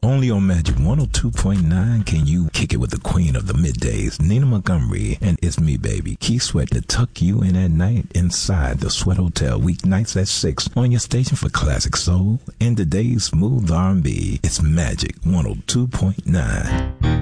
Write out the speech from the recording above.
Only on Magic 102.9 can you kick it with the queen of the middays, Nina Montgomery, and it's me, baby, Keith Sweat, to tuck you in at night inside the Sweat Hotel, weeknights at 6 on your station for classic soul and today's smooth R&B. It's Magic 102.9.